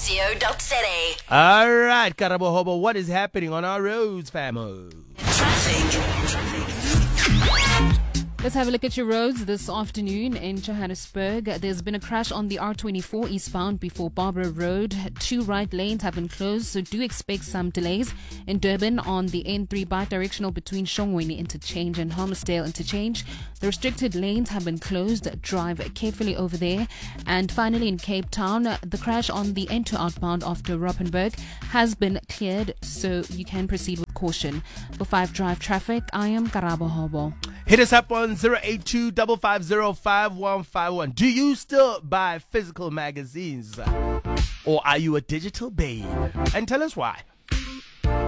All right, Karabo Hobo, what is happening on our roads, famo? Let's have a look at your roads this afternoon in Johannesburg. There's been a crash on the R24 eastbound before Barbara Road. 2 right lanes have been closed, so do expect some delays. In Durban, on the N3 bi-directional between Shongweni Interchange and Homestead Interchange, the restricted lanes have been closed. Drive carefully over there. And finally, in Cape Town, the crash on the N2 outbound after Rothenburg has been cleared, so you can proceed with caution. For 5 Drive traffic, I am Karabo Hobo. Hit us up on 082-550-5151. Do you still buy physical magazines? Or are you a digital babe? And tell us why.